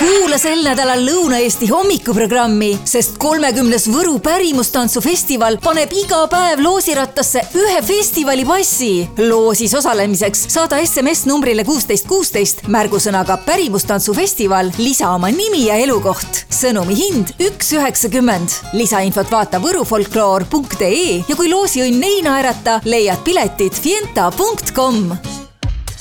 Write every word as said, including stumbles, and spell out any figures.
Kuula sel nädalal Lõuna-Eesti hommikuprogrammi, sest kolmekümnes Võru pärimustantsufestival paneb iga päev loosirattasse ühe festivali passi. Loosis osalemiseks saada S M S numbrile kuusteist kuusteist märgusõnaga pärimustantsufestival, lisa oma nimi ja elukoht. Sõnumi hind üks üheksakümmend. Lisainfot vaata võrufolkloor punkt ee ja kui loosiõnn ei naerata, leiad piletid fienta punkt com.